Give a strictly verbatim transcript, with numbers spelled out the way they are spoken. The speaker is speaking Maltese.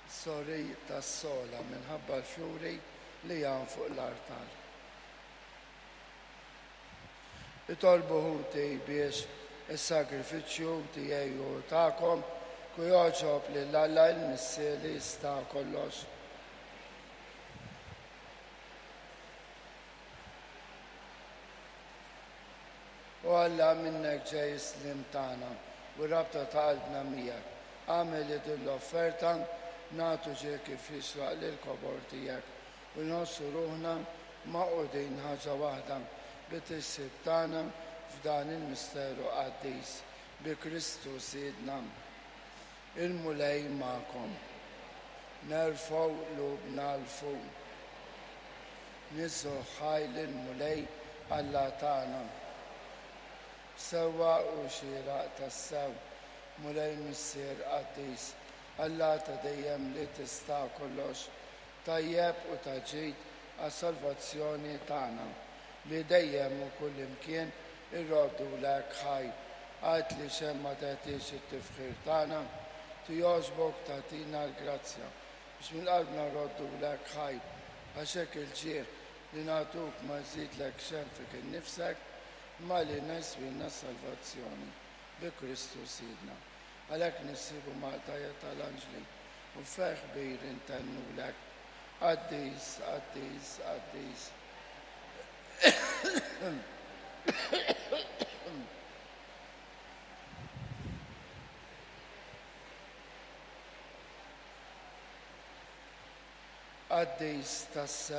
Sorri tas-sola minħabba l-fjuri li jan fuq l-artal. Itolbu ħuti biex il-sagrifiċju tijaj u ta'kom ku joġob li l-Alla il-missi li jista' kollox. U Alla minnek ġej slim tana u rabta ta' qalbna miegħek. Għamel id l-offerta natu ġej kif jisraq li l-kobor tijak u nossu ruħna ma' qudin ħaġa waħda bit-issib tana f'dan il-misteru qaddis bi Kristu Sidna. Il-mulej ma'kom. Nerfaw lubna l-fuq. Nizzu ħajl il-mulej Alla tana. Sewa u xiraq tas-sew, mulej missier qaddis. Alla ta' dejjem li tista' kollox, tajjeb u taġid għas-salvazzjoni tagħna li dejjem u kull imkien irroddu lek ħaj. Għad li xem ma tagħtix it-tifħir tagħna, tijogħġbok tagħtina l-grazzja biex mill-qalbna rroddu lek ħaj għax hekk il-ġieħ li nagħtuk ma jżidlek xem fik innifsek ma li niswilna s-salvazzjoni bi Kristu Sidna. Għalhekk nissibu Maltajja tal-Anġli u ferħ kbir intennu lek. Qaddis, qaddis, qaddis. Qaddis tas